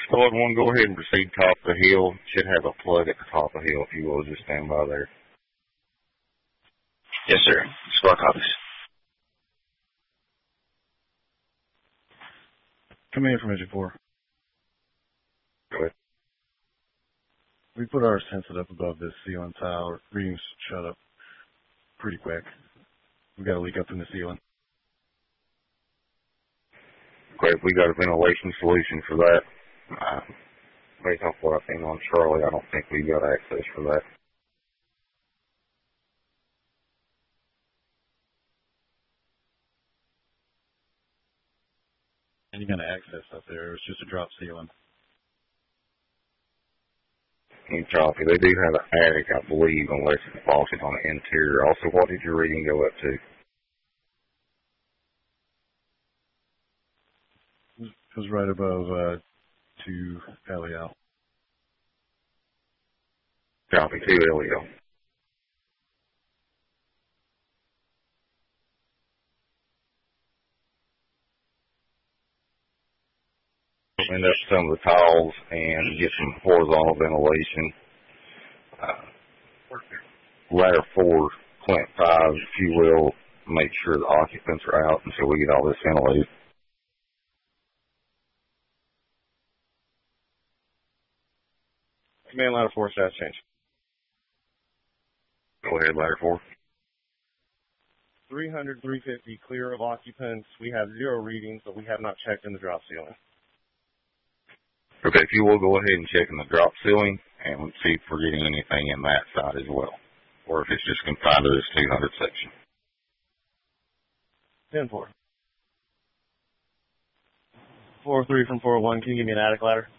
Squad 1, go ahead and proceed top of the hill. Should have a plug at the top of the hill if you will. Just stand by there. Yes, sir. Squad copies. Come in from Engine 4. Go ahead. We put our sensor up above this ceiling tile. Readings shut up pretty quick. We got a leak up in the ceiling. Great, we got a ventilation solution for that. Based off what I've seen on Charlie, I don't think we got access for that. And you're going to access up there. It's just a drop ceiling. In Choppy, they do have an attic, I believe, unless it's faucet on the interior. Also, what did your reading go up to? It was right above 2 LEL. Choppy, 2 LEO. Clean up some of the tiles and get some horizontal ventilation. Ladder 4, plant 5, if you will, make sure the occupants are out until we get all this ventilated. Command ladder 4, status change. Go ahead, ladder 4. 300, 350, clear of occupants. We have 0 readings, but we have not checked in the drop ceiling. Okay, if you will, go ahead and check in the drop ceiling and see if we're getting anything in that side as well. Or if it's just confined to this 200 section. 10-4. 403 from 401, can you give me an attic ladder?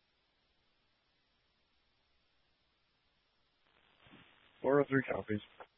403 copies.